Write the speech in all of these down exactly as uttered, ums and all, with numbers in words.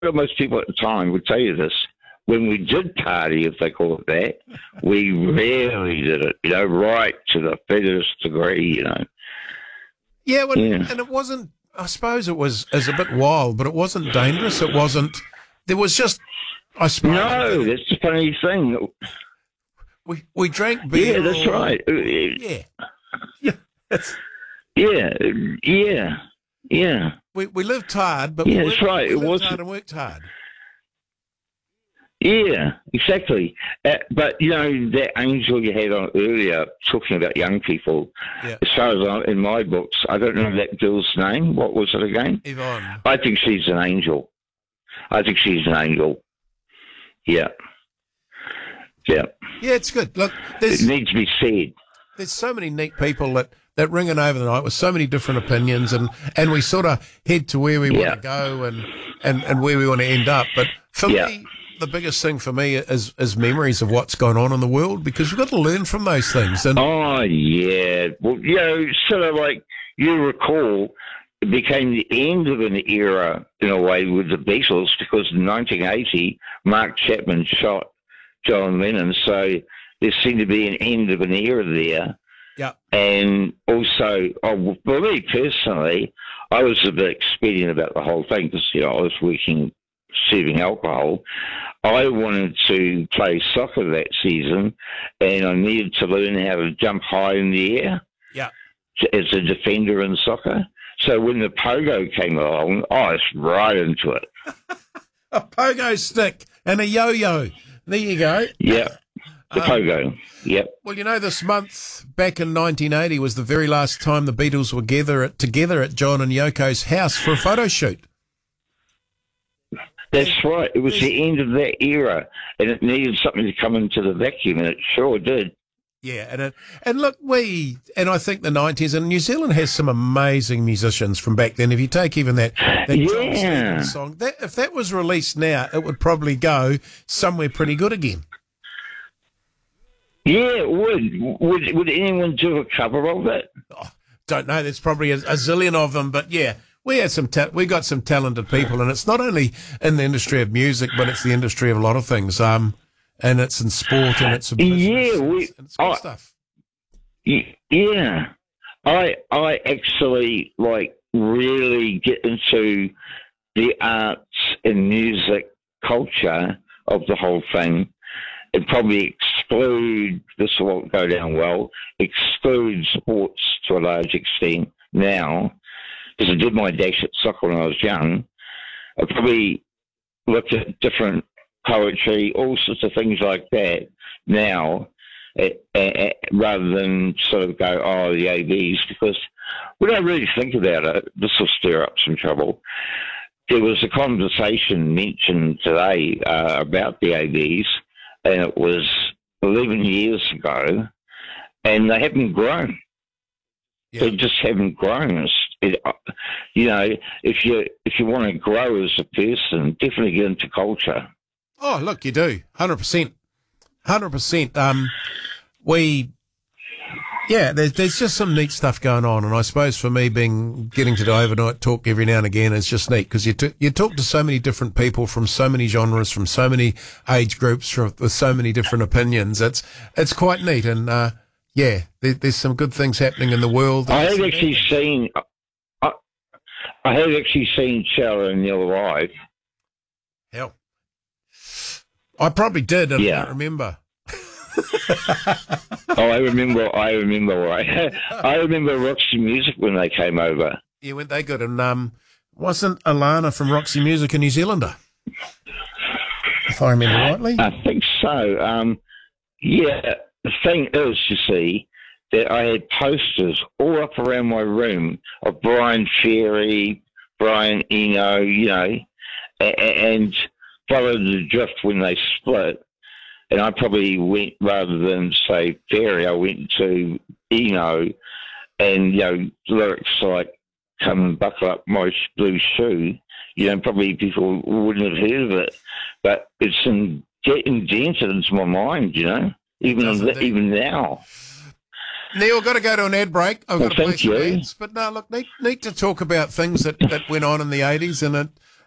most people at the time would tell you this. When we did party, if they call it that, we rarely did it, you know, right to the furthest degree, you know. Yeah, well, Yeah. and it wasn't, I suppose it was, it was a bit wild, but it wasn't dangerous. It wasn't, there was just, I suppose. No, that's the funny thing. We we drank beer. Yeah, that's or, right. Yeah. Yeah. That's, Yeah, yeah, yeah. we, we lived hard, but Yeah, we, that's worked, right. we It lived wasn't- hard and worked hard. Yeah, exactly. Uh, but, you know, that angel you had on earlier, talking about young people, Yeah. as far as I, in my books, I don't know that girl's name. What was it again? Yvonne. I think she's an angel. I think she's an angel. Yeah. Yeah. Yeah, it's good. Look, It there's needs to be said. there's so many neat people that, that ring in over the night with so many different opinions, and, and we sort of head to where we Yeah. want to go and, and, and where we want to end up. But for Yeah. me, the biggest thing for me is, is memories of what's gone on in the world, because we've got to learn from those things. And Oh, yeah. Well, you know, sort of like you recall, it became the end of an era in a way with the Beatles, because in nineteen eighty, Mark Chapman shot John Lennon. So there seemed to be an end of an era there. yeah, And also, oh, for me personally, I was a bit expedient about the whole thing because, you know, I was working serving alcohol. I wanted to play soccer that season, and I needed to learn how to jump high in the air yeah. as a defender in soccer. So when the pogo came along, I was right into it. A pogo stick and a yo-yo. There you go. Yep, the Um, pogo. Yep. Well, you know, this month back in nineteen eighty was the very last time the Beatles were gather at, together at John and Yoko's house for a photo shoot. That's right. It was the end of that era, and it needed something to come into the vacuum, and it sure did. Yeah, and it, and look, we and I think the nineties, and New Zealand has some amazing musicians from back then. If you take even that, that John Yeah. Stevens song, that if that was released now, it would probably go somewhere pretty good again. Yeah, it would. Would would anyone do a cover of it? Oh, don't know. There's probably a, a zillion of them, but yeah, we had some. Ta- we got some talented people, and it's not only in the industry of music, but it's the industry of a lot of things. Um, and it's in sport, and it's in business, Yeah, and we- it's, and it's good I- stuff. Y- Yeah, I I actually like really get into the arts and music culture of the whole thing, and probably exclude, this won't go down well, exclude sports to a large extent now, because I did my dash at soccer when I was young. I probably looked at different poetry, all sorts of things like that now, uh, uh, rather than sort of go, oh, the A Bs, because when I really think about it, this will stir up some trouble. There was a conversation mentioned today uh, about the A Bs, and it was eleven years ago, and they haven't grown. Yeah. They just haven't grown. It's, it, uh, you know, if you if you want to grow as a person, definitely get into culture. Oh, look, you do. one hundred percent. one hundred percent. Um, we, yeah, there's, there's just some neat stuff going on. And I suppose for me, being getting to do overnight talk every now and again is just neat, because you, t- you talk to so many different people from so many genres, from so many age groups, from, with so many different opinions. It's it's quite neat. And, uh, yeah, there, there's some good things happening in the world. I have actually seen, I, I have actually seen Cheryl O'Neill live. Hell. I probably did, and I Yeah. don't remember. Oh, I remember. I remember. Right. I remember Roxy Music when they came over. Yeah, weren't they good? And um, wasn't Alana from Roxy Music a New Zealander? If I remember rightly. I think so. Um, yeah. The thing is, you see, that I had posters all up around my room of Brian Ferry, Brian Eno, you know, a- a- and followed the drift when they split. And I probably went, rather than say Ferry, I went to Eno, and, you know, lyrics like "Come and buckle up my sh- blue shoe," you know, probably people wouldn't have heard of it, but it's in, indented into my mind, you know, even Does th- indeed. even now. Neil, I've got to go to an ad break. I've Well, got to play thank some you. ads. But no, look, neat, neat to talk about things that, that went on in the eighties, and it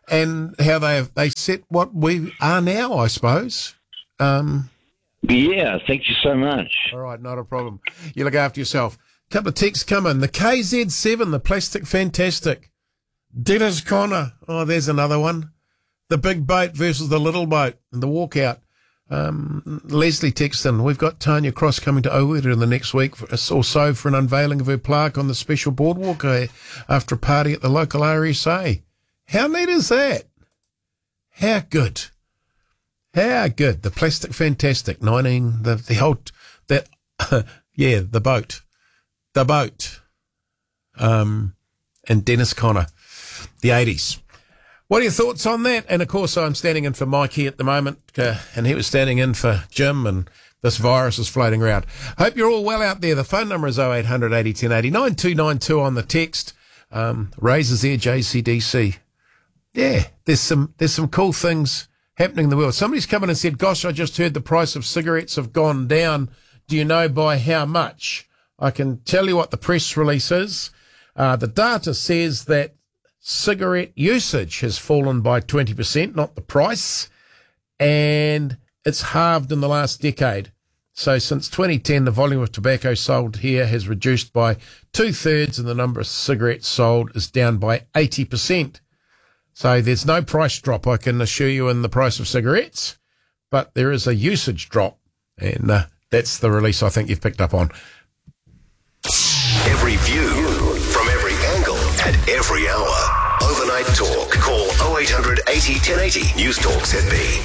and how they have, they set what we are now, I suppose. Um, Yeah, thank you so much. all right, not a problem. You look after yourself. Couple of texts coming. The K Z seven, the plastic fantastic. Dennis Connor. Oh, there's another one. The big boat versus the little boat and the walkout. Um, Leslie Texton, we've got Tanya Cross coming to Oweda in the next week for, or so for an unveiling of her plaque on the special boardwalk uh, after a party at the local R S A. How neat is that? How good. How good. The plastic fantastic. nineteen, the, the whole, that, yeah, the boat. The boat. Um, and Dennis Connor. The eighties. What are your thoughts on that? And, of course, I'm standing in for Mikey at the moment, uh, and he was standing in for Jim, and this virus is floating around. Hope you're all well out there. The phone number is oh eight hundred eighty ten eighty, nine two nine two on the text. Um, Razor's Edge, A C D C. Yeah, there's some there's some cool things happening in the world. Somebody's come in and said, gosh, I just heard the price of cigarettes have gone down. Do you know by how much? I can tell you what the press release is. Uh, the data says that cigarette usage has fallen by twenty percent, not the price, and it's halved in the last decade. So since twenty ten, the volume of tobacco sold here has reduced by two-thirds, and the number of cigarettes sold is down by eighty percent. So there's no price drop, I can assure you, in the price of cigarettes, but there is a usage drop, and uh, that's the release I think you've picked up on. Every view, from every angle, at every hour. Overnight Talk. Call oh eight hundred eighty ten eighty. News Talk Z B.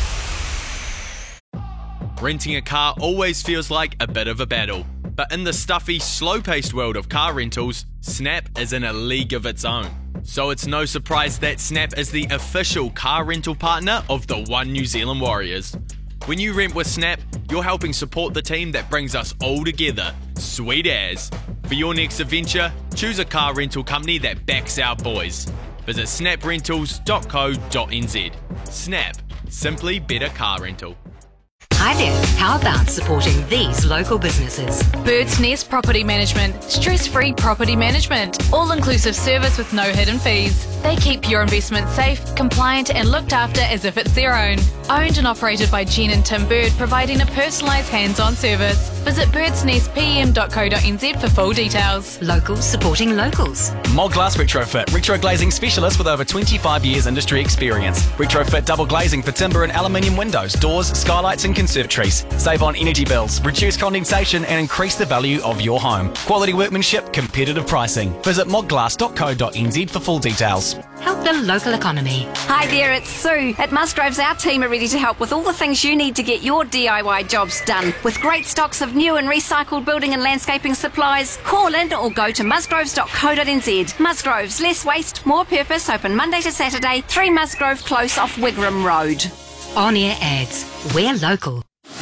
Renting a car always feels like a bit of a battle. But in the stuffy, slow-paced world of car rentals, Snap is in a league of its own. So it's no surprise that Snap is the official car rental partner of the One New Zealand Warriors. When you rent with Snap, you're helping support the team that brings us all together. Sweet as. For your next adventure, choose a car rental company that backs our boys. Visit snap rentals dot co dot n z. Snap. Simply better car rental. Hi there, how about supporting these local businesses? Bird's Nest Property Management. Stress-free property management. All-inclusive service with no hidden fees. They keep your investment safe, compliant and looked after as if it's their own. Owned and operated by Jen and Tim Bird, providing a personalised hands-on service. Visit birds nest p m dot co dot n z for full details. Locals supporting locals. Moglass Retrofit, retro glazing specialist with over twenty-five years industry experience. Retrofit double glazing for timber and aluminium windows, doors, skylights and conservatories. Save on energy bills, reduce condensation and increase the value of your home. Quality workmanship, competitive pricing. Visit moglass dot co dot n z for full details. Help the local economy. Hi there, it's Sue. At Musgroves, our team are ready to help with all the things you need to get your D I Y jobs done. With great stocks of new and recycled building and landscaping supplies, call in or go to musgroves dot co dot n z. Musgroves, less waste, more purpose, open Monday to Saturday, three Musgrove Close off Wigram Road. On-air ads. We're local.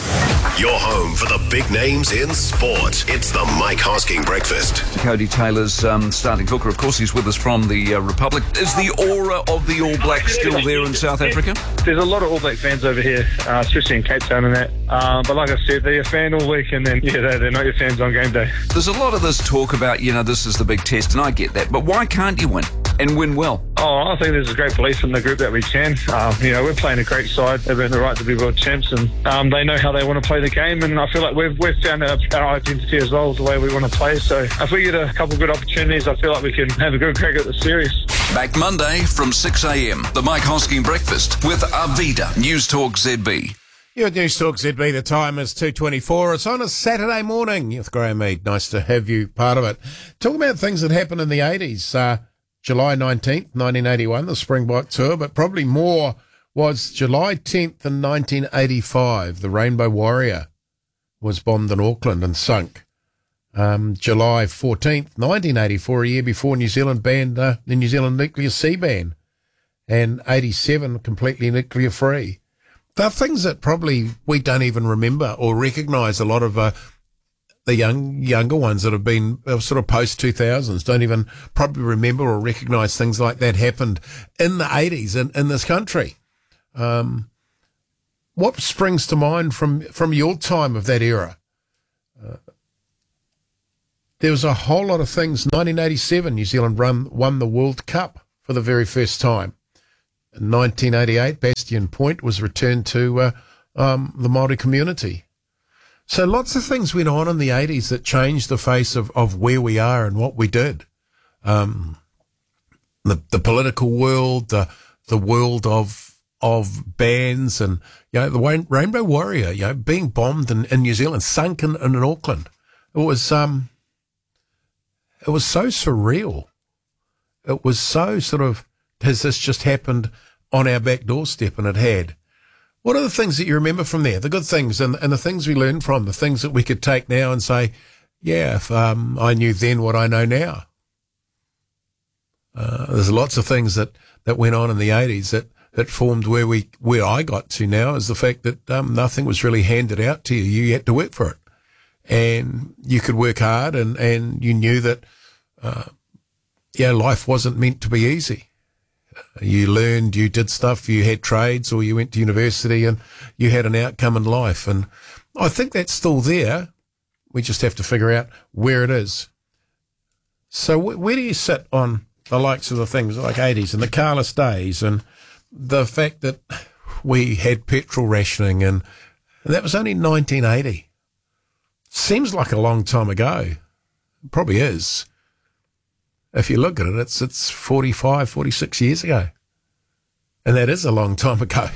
Your home for the big names in sport. It's the Mike Hosking Breakfast. Cody Taylor's um, starting hooker. Of course, he's with us from the uh, Republic. Is the aura of the All Blacks still there in South Africa? There's a lot of All Black fans over here, uh, especially in Cape Town and that. Um, but like I said, they're a fan all week, and then, yeah, they're, they're not your fans on game day. There's a lot of this talk about, you know, this is the big test, and I get that. But why can't you win and win well? Oh, I think there's a great belief in the group that we can. Um, you know, we're playing a great side. They've earned the right to be world champs, and um, they know how they want to play the game, and I feel like we've, we've found our, our identity as well, the way we want to play. So if we get a couple of good opportunities, I feel like we can have a good crack at the series. Back Monday from six a.m. The Mike Hosking Breakfast with Arvida, News Talk Z B. You're at News Talk Z B. The time is two twenty-four. It's on a Saturday morning with Graham Mead. Nice to have you part of it. Talking about things that happened in the eighties. Uh, July nineteenth, nineteen eighty-one, the Springbok Tour, but probably more was July tenth in nineteen eighty-five. The Rainbow Warrior was bombed in Auckland and sunk. Um, July fourteenth, nineteen eighty-four, a year before New Zealand banned uh, the New Zealand nuclear sea ban, and eighty-seven completely nuclear free. There are things that probably we don't even remember or recognise. A lot of uh, the young younger ones that have been uh, sort of post two thousands don't even probably remember or recognise things like that happened in the eighties in, in this country. Um, what springs to mind from, from your time of that era? Uh, there was a whole lot of things. nineteen eighty-seven, New Zealand run, won the World Cup for the very first time. In nineteen eighty-eight, Bastion Point was returned to uh, um, the Māori community. So lots of things went on in the eighties that changed the face of, of where we are and what we did. Um, the, the political world, the, the world of, of bands and, you know, the Rainbow Warrior, you know, being bombed in, in New Zealand, sunk in, in Auckland. It was, um, it was so surreal. It was so sort of, has this just happened on our back doorstep? And it had. What are the things that you remember from there? The good things and, and the things we learned from, the things that we could take now and say, yeah, if um, I knew then what I know now. Uh, there's lots of things that, that went on in the eighties that, that formed where we where I got to now is the fact that um, nothing was really handed out to you. You had to work for it. And you could work hard and, and you knew that, uh, yeah, life wasn't meant to be easy. You learned, you did stuff, you had trades or you went to university and you had an outcome in life. And I think that's still there. We just have to figure out where it is. So wh- where do you sit on the likes of the things like eighties and the carless days and the fact that we had petrol rationing and, and that was only nineteen eighty. Seems like a long time ago. It probably is. If you look at it, it's it's forty-five, forty-six years ago. And that is a long time ago.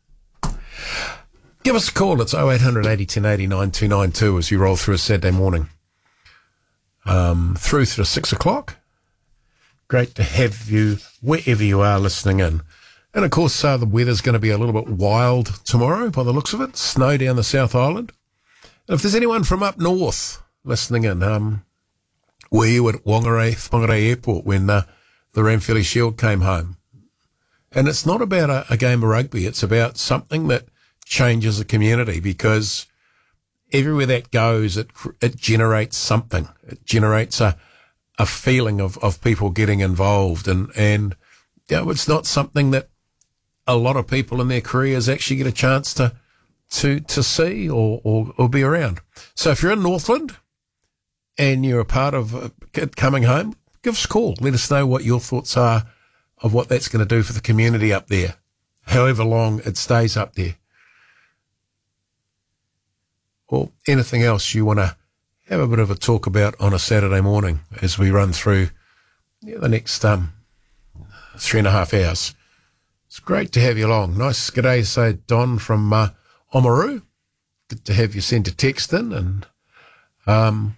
Give us a call. It's oh eight hundred eighty ten eighty nine two nine two as you roll through a Saturday morning. Um, through to six o'clock. Great to have you wherever you are listening in. And, of course, uh, the weather's going to be a little bit wild tomorrow by the looks of it. Snow down the South Island. And if there's anyone from up north listening in, um, were you at Whangarei, Whangarei Airport when uh, the Ranfurly Shield came home? And it's not about a, a game of rugby. It's about something that changes a community because everywhere that goes, it it generates something. It generates a a feeling of, of people getting involved. And, and you know, it's not something that a lot of people in their careers actually get a chance to to to see or, or, or be around. So if you're in Northland and you're a part of uh, coming home, give us a call. Let us know what your thoughts are of what that's going to do for the community up there, however long it stays up there. Or anything else you want to have a bit of a talk about on a Saturday morning as we run through yeah, the next um, three and a half hours. It's great to have you along. Nice g'day, say Don from uh, Oamaru. Good to have you send a text in. And, um,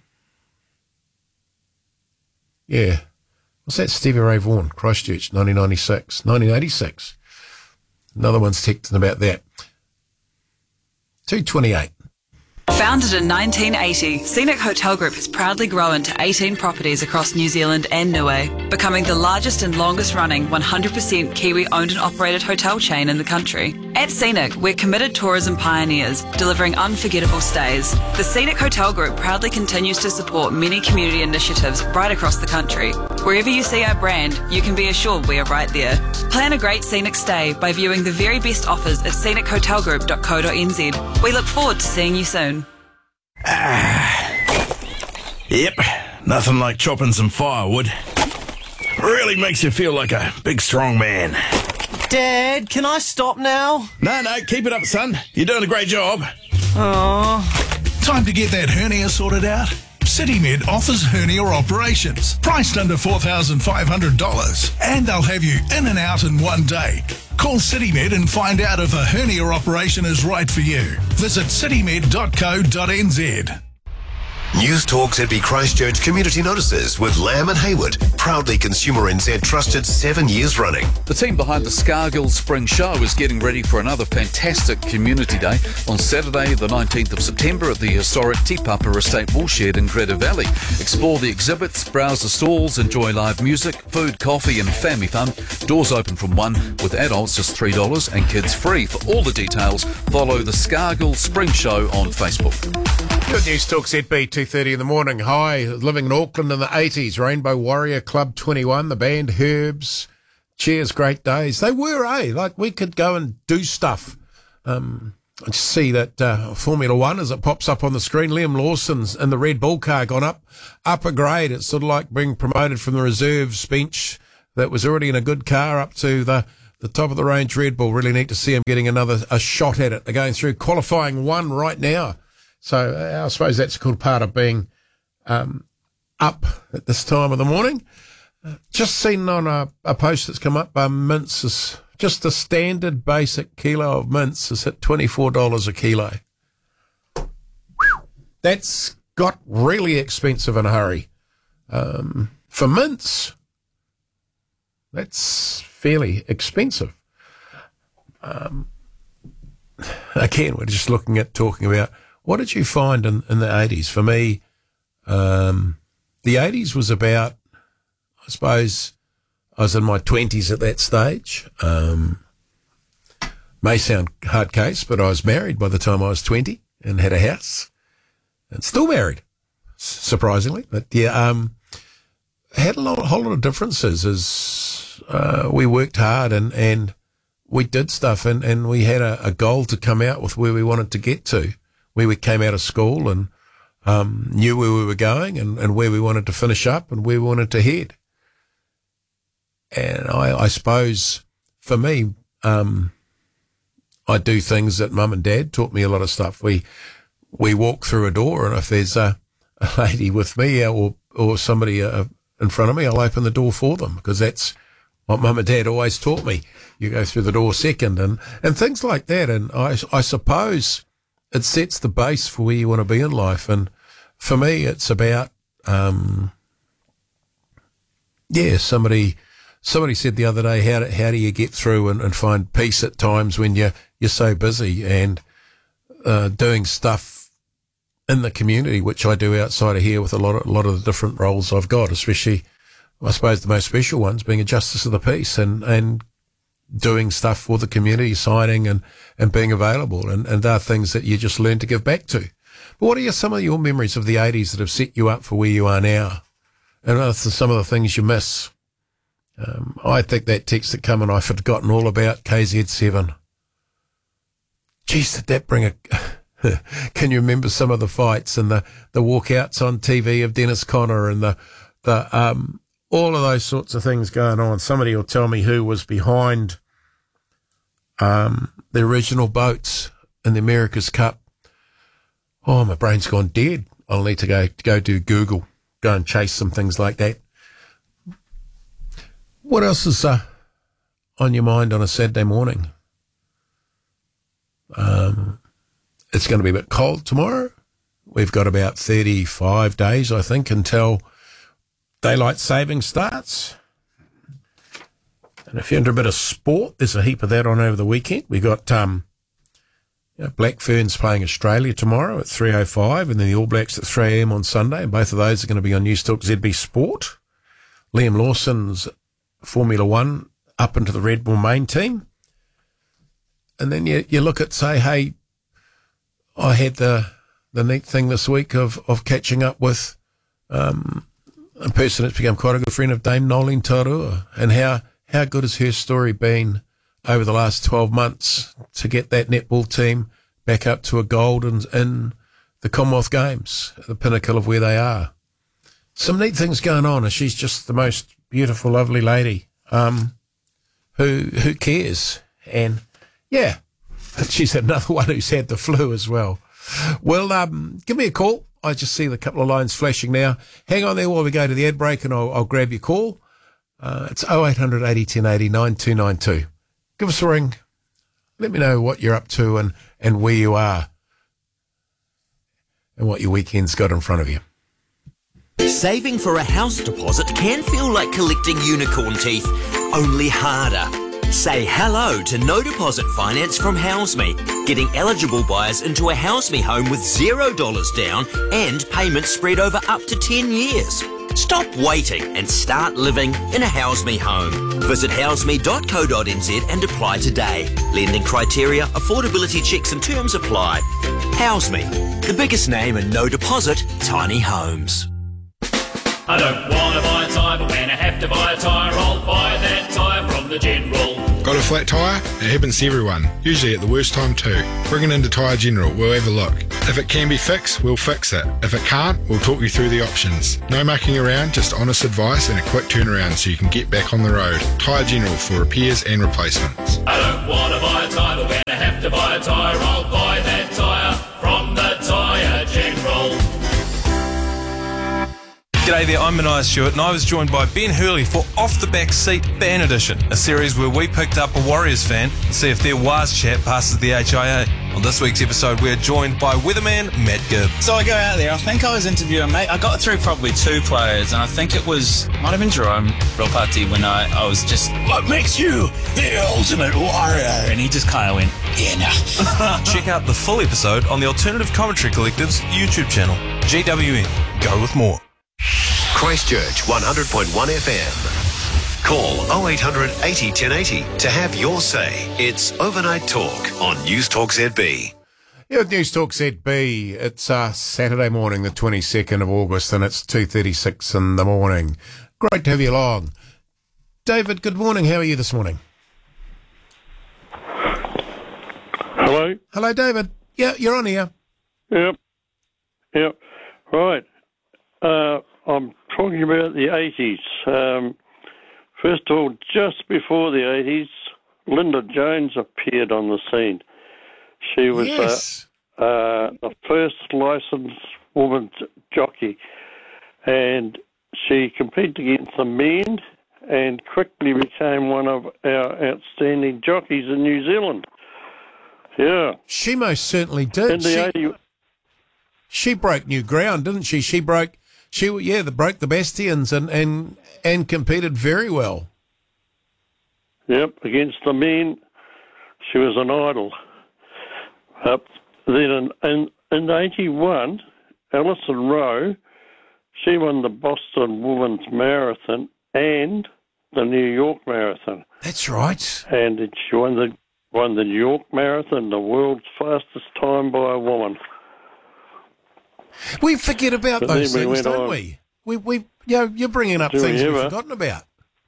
yeah, what's that? Stevie Ray Vaughan, Christchurch, nineteen ninety-six, nineteen eighty-six. Another one's texting about that. two twenty-eight. Founded in nineteen eighty, Scenic Hotel Group has proudly grown to eighteen properties across New Zealand and Niue, becoming the largest and longest running one hundred percent Kiwi owned and operated hotel chain in the country. At Scenic, we're committed tourism pioneers, delivering unforgettable stays. The Scenic Hotel Group proudly continues to support many community initiatives right across the country. Wherever you see our brand, you can be assured we are right there. Plan a great scenic stay by viewing the very best offers at scenic hotel group dot co dot n z. We look forward to seeing you soon. Ah, yep, nothing like chopping some firewood. Really makes you feel like a big strong man. Dad, can I stop now? No, no, keep it up, son. You're doing a great job. Oh. Time to get that hernia sorted out? CityMed offers hernia operations, priced under four thousand five hundred dollars, and they'll have you in and out in one day. Call CityMed and find out if a hernia operation is right for you. Visit citymed dot co dot n z. News Talk Z B Christchurch Community Notices with Lamb and Hayward, proudly Consumer N Z trusted seven years running. The team behind the Scargill Spring Show is getting ready for another fantastic community day on Saturday the nineteenth of September at the historic Te Papa Estate Woolshed in Greta Valley. Explore the exhibits, browse the stalls, enjoy live music, food, coffee and family fun. Doors open from one, with adults just three dollars and kids free. For all the details, follow the Scargill Spring Show on Facebook. Good News Talk Z B, two thirty in the morning. Hi, living in Auckland in the eighties, Rainbow Warrior Club twenty-one, the band Herbs. Cheers, great days. They were, eh? Like, we could go and do stuff. Um, I just see that uh, Formula One as it pops up on the screen. Liam Lawson's in the Red Bull car gone up, up a grade. It's sort of like being promoted from the reserves bench that was already in a good car up to the, the top of the range Red Bull. Really need to see them getting another a shot at it. They're going through qualifying one right now. So uh, I suppose that's a cool part of being um, up at this time of the morning. Uh, just seen on a, a post that's come up, um, mince is just a standard basic kilo of mince is at twenty-four dollars a kilo. That's got really expensive in a hurry. Um, for mince, that's fairly expensive. Um, again, we're just looking at talking about what did you find in, in the eighties? For me, um, the eighties was about, I suppose, I was in my twenties at that stage. Um, may sound hard case, but I was married by the time I was twenty and had a house and still married, surprisingly. But yeah, um, had a, lot, a whole lot of differences as uh, we worked hard and, and we did stuff and, and we had a, a goal to come out with where we wanted to get to, where we came out of school and um, knew where we were going and, and where we wanted to finish up and where we wanted to head. And I, I suppose for me, um, I do things that mum and dad taught me a lot of stuff. We we walk through a door, and if there's a, a lady with me or or somebody uh, in front of me, I'll open the door for them because that's what mum and dad always taught me. You go through the door second, and, and things like that. And I I suppose it sets the base for where you want to be in life. And for me, it's about um, yeah, somebody. Somebody said the other day, how do, how do you get through and, and find peace at times when you're, you're so busy and uh, doing stuff in the community, which I do outside of here with a lot of, a lot of the different roles I've got, especially, I suppose, the most special ones being a Justice of the Peace and, and doing stuff for the community, signing and, and being available. And, and there are things that you just learn to give back to. But what are some of your memories of the eighties that have set you up for where you are now? And what are some of the things you miss? Um, I think that text that come and I've forgotten all about K Z seven. Geez, did that bring a... Can you remember some of the fights and the, the walkouts on T V of Dennis Connor and the, the um all of those sorts of things going on? Somebody will tell me who was behind um the original boats in the America's Cup. Oh, my brain's gone dead. I'll need to go to go do Google, go and chase some things like that. What else is uh, on your mind on a Saturday morning? Um, it's going to be a bit cold tomorrow. We've got about thirty-five days, I think, until daylight saving starts. And if you're into a bit of sport, there's a heap of that on over the weekend. We've got um, you know, Black Ferns playing Australia tomorrow at three oh five and then the All Blacks at three a.m. on Sunday. And both of those are going to be on Newstalk Z B Sport. Liam Lawson's Formula One up into the Red Bull main team. And then you, you look at, say, hey, I had the the neat thing this week of, of catching up with um, a person that's become quite a good friend of Dame Nolene Taurua, and how, how good has her story been over the last twelve months to get that netball team back up to a gold in, in the Commonwealth Games, at the pinnacle of where they are. Some neat things going on, and she's just the most beautiful, lovely lady um, who who cares. And, yeah, she's another one who's had the flu as well. Well, um, give me a call. I just see the couple of lines flashing now. Hang on there while we go to the ad break, and I'll, I'll grab your call. Uh, it's oh eight hundred eighty ten eighty nine two nine two. Give us a ring. Let me know what you're up to and, and where you are and what your weekend's got in front of you. Saving for a house deposit can feel like collecting unicorn teeth, only harder. Say hello to no deposit finance from HouseMe, getting eligible buyers into a HouseMe home with zero dollars down and payments spread over up to ten years. Stop waiting and start living in a HouseMe home. Visit houseme dot co dot n z and apply today. Lending criteria, affordability checks and terms apply. HouseMe, the biggest name in no deposit tiny homes. I don't want to buy a tyre, but when I have to buy a tyre, I'll buy that tyre from the the General. Got a flat tyre? It happens to everyone, usually at the worst time too. Bring it into Tyre General, we'll have a look. If it can be fixed, we'll fix it. If it can't, we'll talk you through the options. No mucking around, just honest advice and a quick turnaround so you can get back on the road. Tyre General for repairs and replacements. I don't want to buy a tyre, but when I have to buy a tyre, I'll buy that tyre from the Tyre General. G'day there, I'm Mania Stewart and I was joined by Ben Hurley for Off the Back Seat Fan Edition, a series where we picked up a Warriors fan and see if their Waz chat passes the H I A. On this week's episode, we're joined by weatherman Matt Gibb. So I go out there, I think I was interviewing, mate, I got through probably two players and I think it was, might have been Jerome Ropati when I, I was just, what makes you the ultimate warrior? And he just kind of went, yeah, nah. Check out the full episode on the Alternative Commentary Collective's YouTube channel. G W N, go with more. Christchurch one hundred point one F M. Call oh eight hundred eighty ten eighty to have your say. It's Overnight Talk on News Talk Z B. Yeah, with News Talk Z B, it's uh, Saturday morning, the twenty-second of August, and it's two thirty-six in the morning. Great to have you along. David, good morning. How are you this morning? Hello? Hello, David. Yeah, you're on here. Yep. Yep. Right. Uh, I'm talking about the eighties. Um, first of all, just before the eighties, Linda Jones appeared on the scene. She was yes. uh, uh, the first licensed woman jockey, and she competed against the men and quickly became one of our outstanding jockeys in New Zealand. Yeah. She most certainly did. In the she, eighties, she broke new ground, didn't she? She broke... She, yeah, the broke the Bastions and, and, and competed very well. Yep, against the men, she was an idol. Uh, then in, in, in eighty-one, Alison Rowe, she won the Boston Women's Marathon and the New York Marathon. That's right. And she won the, won the New York Marathon, the world's fastest time by a woman. We forget about But those then we things, went don't on. we? We, we, you know, you're bringing up Do we things we've ever? forgotten about.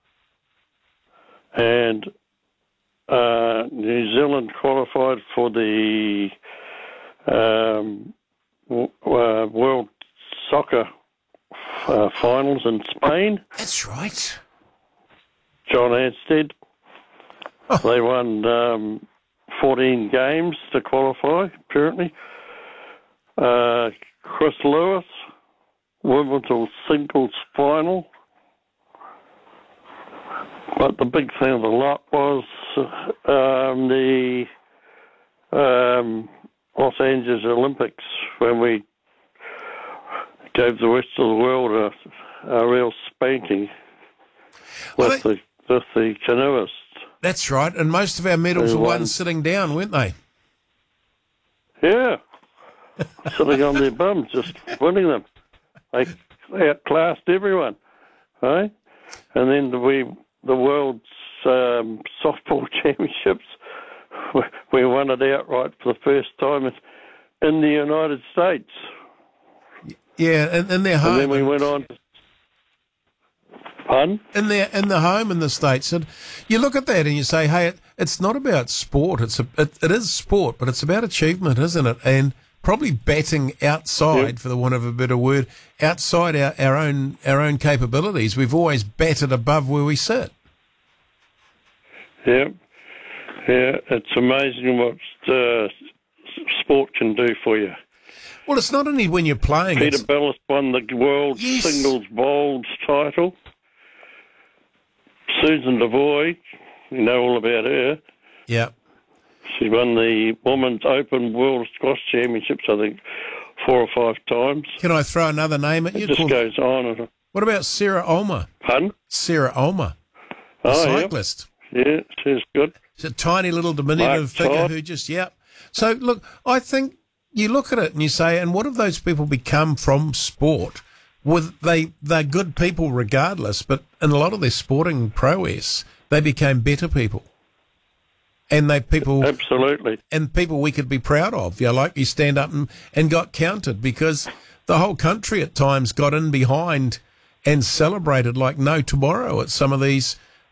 And uh, New Zealand qualified for the um, w- uh, World Soccer uh, Finals in Spain. That's right. John Anstead. They won um, fourteen games to qualify, apparently. Uh, Chris Lewis, Wimbledon singles final. But the big thing of the lot was um, the um, Los Angeles Olympics, when we gave the rest of the world a, a real spanking with, Well, the, with the canoeists. That's right, and most of our medals Who were won won. sitting down, weren't they? Yeah. Sitting on their bums, just winning them. They outclassed everyone, right? And then we, the world's um, softball championships, we won it outright for the first time in the United States. Yeah, and, and their home. And then we went on to... Pardon? In their in the home in the States, and you look at that and you say, hey, it, it's not about sport. It's a, it, it is sport, but it's about achievement, isn't it? And probably batting outside, Yep. for the want of a better word, outside our, our own our own capabilities. We've always batted above where we sit. Yeah. Yeah, it's amazing what uh, sport can do for you. Well, it's not only when you're playing. Peter it's, Bellis won the world Yes. singles bowls title. Susan Devoy, you know all about her. Yeah. She won the Women's Open World Squash Championships, I think, four or five times. Can I throw another name at you? It just Called- goes on and on. What about Sarah Ulmer? Pardon? Sarah Ulmer, the Oh, yeah. cyclist. Yeah, she's good. She's a tiny little diminutive Mark figure Todd. who just, yeah. So, look, I think you look at it and you say, and what have those people become from sport? With they, they're good people regardless, but in a lot of their sporting prowess, they became better people. And they people... Absolutely. And people we could be proud of. You know, like you stand up and, and got counted because the whole country at times got in behind and celebrated like no tomorrow at some of these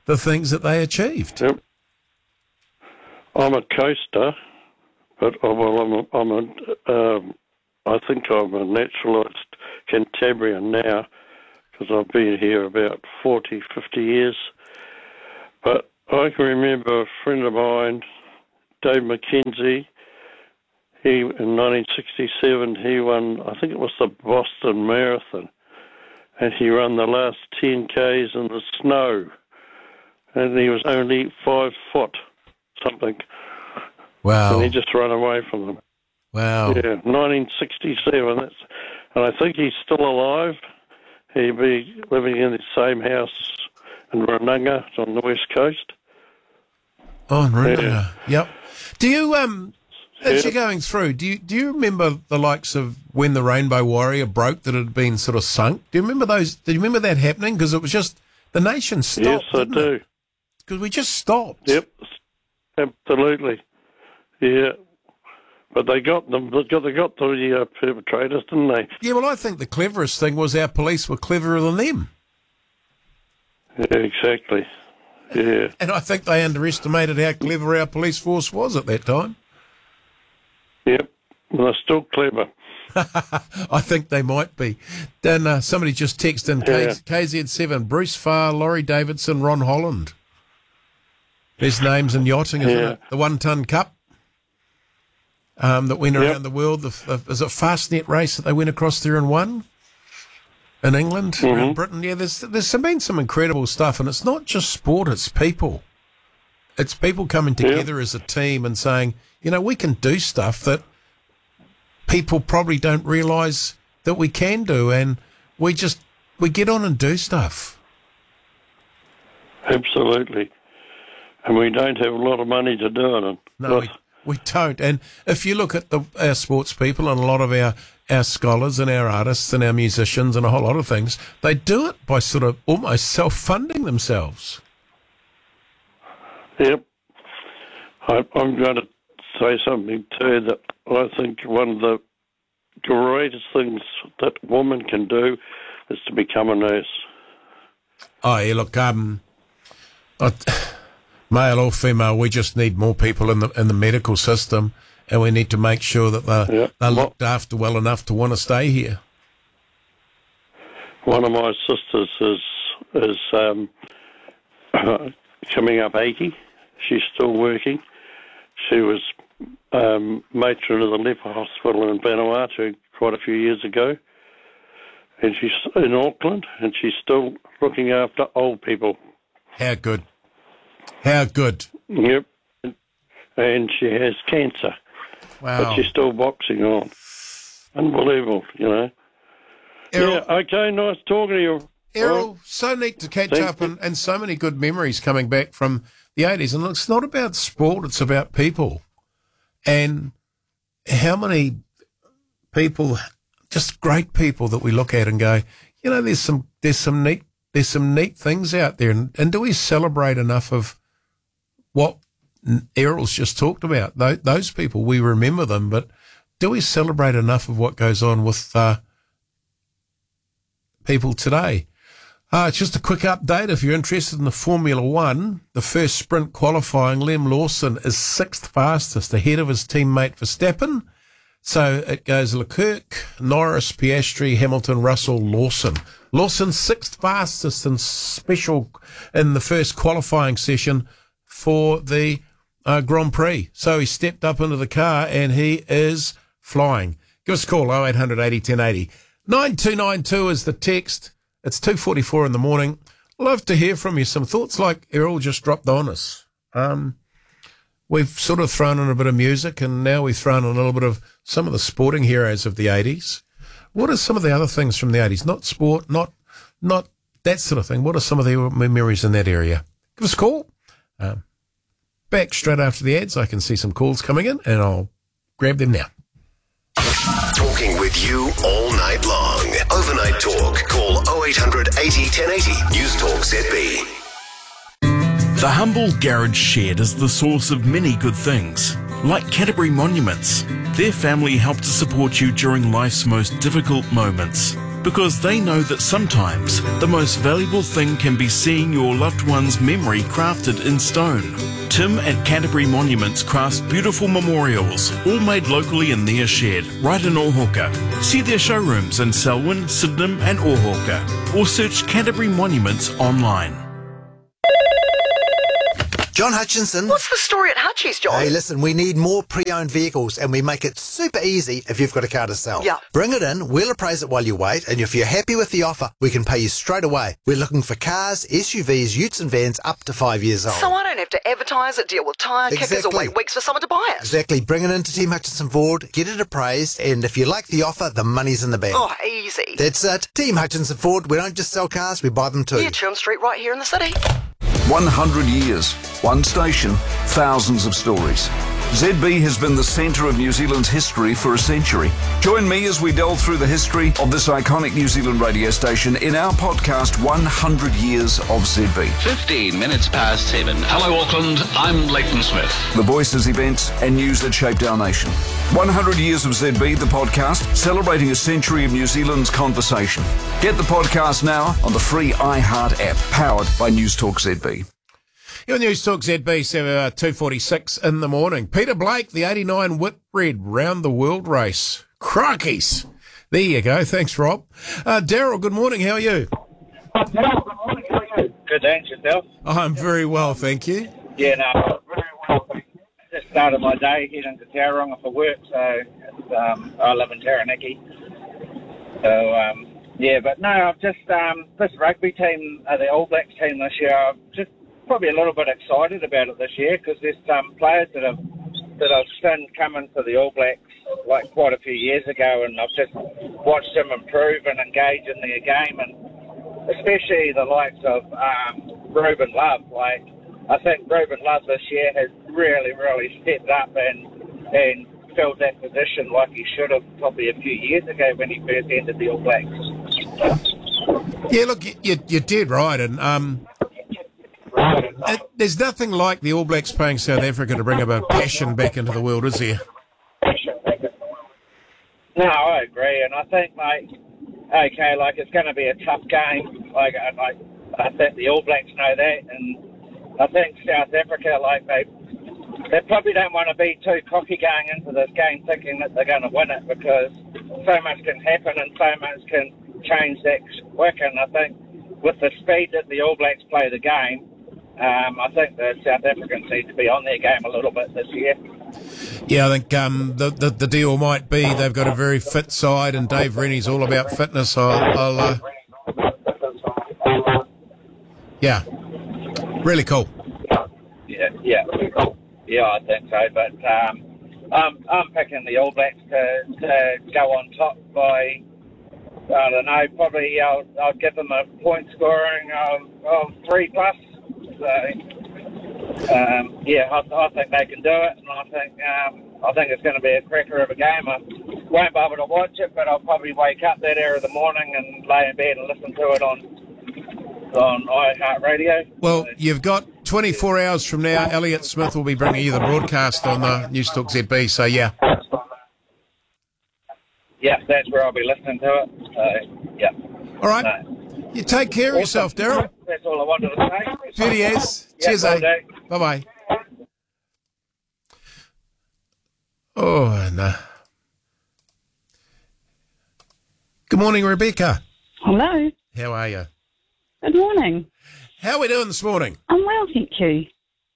the things that they achieved. Yep. I'm a coaster, but oh, well, I'm a, I'm a um, I think I'm a naturalised Cantabrian now because I've been here about forty, fifty years. But I can remember a friend of mine, Dave McKenzie. He in nineteen sixty-seven he won, I think it was the Boston Marathon, and he ran the last ten Ks in the snow, and he was only five foot something. Wow! And he just ran away from them. Wow! Yeah, nineteen sixty-seven. That's, and I think he's still alive. He'd be living in the same house in Ranunga on the west coast. Oh, in Ranunga. Yeah. Yep. Do you um? As Yeah. you're going through, do you do you remember the likes of when the Rainbow Warrior broke that had been sort of sunk? Do you remember those? Do you remember that happening? Because it was just the nation stopped. Yes, I didn't do. Because we just stopped. Yep, absolutely. Yeah, but they got them. They got, they got the uh, perpetrators, didn't they? Yeah, well, I think the cleverest thing was our police were cleverer than them. Yeah, exactly. Yeah. And I think they underestimated how clever our police force was at that time. Yep, and they're still clever. I think they might be. Then uh, somebody just texted in Yeah. K Z seven, Bruce Farr, Laurie Davidson, Ron Holland. There's names in yachting, isn't Yeah. it? The one-ton cup um, that went Yep. around the world. The, the, is it Fastnet race that they went across there and won? In England, Mm-hmm. around Britain. Yeah, there's, there's some- been some incredible stuff, and it's not just sport, it's people. It's people coming together as a team and saying, you know, we can do stuff that people probably don't realise that we can do, and we just, we get on and do stuff. Absolutely. And we don't have a lot of money to do it. No, we, we don't. And if you look at the, our sports people and a lot of our, our scholars and our artists and our musicians and a whole lot of things, they do it by sort of almost self-funding themselves. Yep. I, I'm going to say something too that I think one of the greatest things that women can do is to become a nurse. Oh, yeah, look, um, I, male or female, we just need more people in the in the medical system, and we need to make sure that they're, Yeah. they're looked after well enough to want to stay here. One of my sisters is is um, coming up eighty. She's still working. She was um, matron of the Leper Hospital in Vanuatu quite a few years ago, and she's in Auckland, and she's still looking after old people. How good. How good. Yep. And she has cancer. Wow. But she's still boxing on. Unbelievable, you know. Errol, yeah, okay, nice talking to you. Errol, so neat to catch Thank up and, and so many good memories coming back from the eighties. And it's not about sport, it's about people. And how many people, just great people that we look at and go, you know, there's some there's some neat there's some neat things out there. And, and do we celebrate enough of what Errol's just talked about? Those, those people, we remember them, but do we celebrate enough of what goes on with uh, people today? Uh, just a quick update. If you're interested in the Formula One, the first sprint qualifying, Liam Lawson is sixth fastest, ahead of his teammate Verstappen. So it goes Leclerc, Norris, Piastri, Hamilton, Russell, Lawson. Lawson sixth fastest in special in the first qualifying session for the uh, Grand Prix. So he stepped up into the car and he is flying. Give us a call, oh eight hundred eighty ten eighty. nine two nine two is the text. It's two forty-four in the morning. Love to hear from you. Some thoughts like Errol just dropped on us. Um, we've sort of thrown in a bit of music, and now we've thrown in a little bit of some of the sporting heroes of the eighties. What are some of the other things from the eighties? Not sport, not not that sort of thing. What are some of the memories in that area? Give us a call. Um, back straight after the ads. I can see some calls coming in, and I'll grab them now. Talking with you all night long. Overnight Talk. Call oh eight hundred eighty ten eighty. News Talk Z B. The humble garage shed is the source of many good things, like Canterbury Monuments. Their family help to support you during life's most difficult moments. because they know that sometimes the most valuable thing can be seeing your loved one's memory crafted in stone. Tim at Canterbury Monuments crafts beautiful memorials, all made locally in their shed, right in Ohauka. See their showrooms in Selwyn, Sydenham and Ohauka, or search Canterbury Monuments online. John Hutchinson. What's the story at Hutchies, John? Hey, listen, we need more pre-owned vehicles and we make it super easy if you've got a car to sell. Yeah. Bring it in, we'll appraise it while you wait, and if you're happy with the offer, we can pay you straight away. We're looking for cars, S U Vs, utes and vans up to five years old. So I don't have to advertise it, deal with tyre kickers or Exactly. wait weeks for someone to buy it. Exactly. Bring it into Team Hutchinson Ford, get it appraised, and if you like the offer, the money's in the bank. Oh, easy. That's it. Team Hutchinson Ford, we don't just sell cars, we buy them too. Yeah, Churn Street right here in the city. one hundred years, one station, thousands of stories. Z B has been the centre of New Zealand's history for a century. Join me as we delve through the history of this iconic New Zealand radio station in our podcast, one hundred years of Z B. fifteen minutes past seven. Hello, Auckland. I'm Leighton Smith. The voices, events and news that shaped our nation. one hundred years of Z B, the podcast, celebrating a century of New Zealand's conversation. Get the podcast now on the free iHeart app, powered by News Talk Z B. Your News Talk Z B, two forty-six in the morning. Peter Blake, the eighty-nine Whitbread Round the World race. Crikeys. There you go. Thanks, Rob. Uh, Daryl, good morning. How are you? Good, thanks, yourself. I'm very well, thank you. Yeah, no, very well. Just started my day heading to Tauranga for work, so it's, um, I live in Taranaki. So, um, yeah, but no, I've just, um, this rugby team, uh, the All Blacks team this year, I'm just probably a little bit excited about it this year because there's some players that have that I've seen come into the All Blacks like quite a few years ago, and I've just watched them improve and engage in their game, and especially the likes of um, Ruben Love. Like, I think Ruben Love this year has really, really stepped up and and filled that position like he should have probably a few years ago when he first entered the All Blacks. Yeah, look, you, you, you did right, and um, it, there's nothing like the All Blacks playing South Africa to bring a bit of passion back into the world, is there? No, I agree, and I think, like, okay, like, it's going to be a tough game. Like, I, like, I think the All Blacks know that, and I think South Africa, like, they they probably don't want to be too cocky going into this game thinking that they're going to win it, because so much can happen and so much can change that quick, and I think with the speed that the All Blacks play the game, um, I think the South Africans need to be on their game a little bit this year. Yeah, I think um, the, the the deal might be they've got a very fit side, and Dave Rennie's all about fitness. I'll, I'll uh, yeah, really cool. Yeah, yeah, yeah, I think so. But um, I'm I'm picking the All Blacks to to go on top by, I don't know, probably I'll I'll give them a point scoring of, of three plus. So, um, yeah, I, I think they can do it, and I think um, I think it's going to be a cracker of a game. I won't be able to watch it, but I'll probably wake up that hour of the morning and lay in bed and listen to it on on iHeartRadio. Well, you've got twenty-four hours from now. Elliot Smith will be bringing you the broadcast on the News Talk Z B. So yeah, yeah, that's where I'll be listening to it. So yeah. All right. No. You take care of yourself, Daryl. That's all I wanted to say. Beauty as. Yeah, Cheers, will eh? do. Bye-bye. Oh, and, uh, good morning, Rebecca. Hello. How are you? Good morning. How are we doing this morning? I'm well, thank you.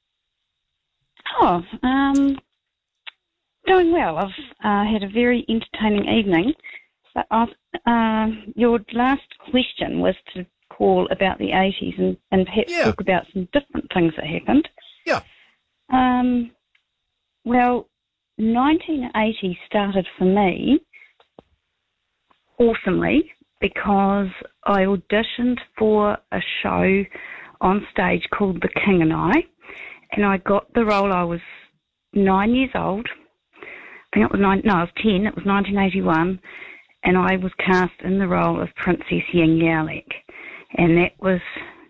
Oh, um, doing well. I've uh, had a very entertaining evening. But I've, uh, your last question was to call about the eighties and, and perhaps Yeah. talk about some different things that happened. Yeah. Um, well, nineteen eighty started for me awesomely because I auditioned for a show on stage called The King and I, and I got the role. I was nine years old. I think it was nine. No, I was ten. It was nineteen eighty-one. And I was cast in the role of Princess Yang Yalek. And that was